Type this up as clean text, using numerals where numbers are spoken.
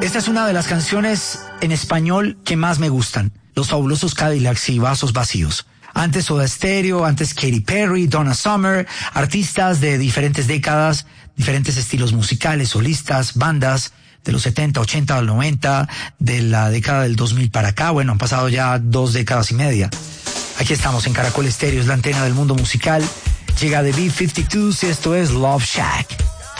Esta es una de las canciones en español que más me gustan. Los Fabulosos Cadillacs y Vasos Vacíos. Antes Soda Stereo, antes Katy Perry, Donna Summer, artistas de diferentes décadas, diferentes estilos musicales, solistas, bandas de los 70, 80, del 90, de la década del 2000 para acá. Bueno, han pasado ya 2 décadas y media. Aquí estamos en Caracol Estéreo, es la antena del mundo musical. Llega The B-52 y esto es Love Shack.